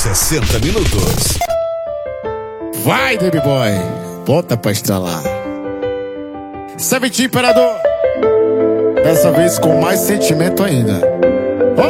60 minutos. Vai, Baby Boy, bota pra estralar. Seventeen Imperador, dessa vez com mais sentimento ainda.